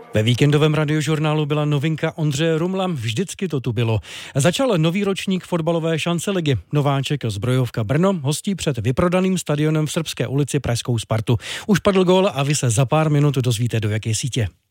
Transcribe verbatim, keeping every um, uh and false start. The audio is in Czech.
Ve víkendovém radiožurnálu byla novinka Ondřeje Rumla, vždycky to tu bylo. Začal nový ročník fotbalové šance ligy. Nováček Zbrojovka Brno hostí před vyprodaným stadionem v Srbské ulici pražskou Spartu. Už padl gól a vy se za pár minut dozvíte, do jaké sítě.